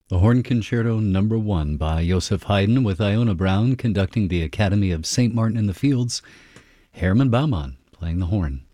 The Horn Concerto Number 1 by Joseph Haydn with Iona Brown conducting the Academy of St. Martin in the Fields. Herman Baumann playing the horn.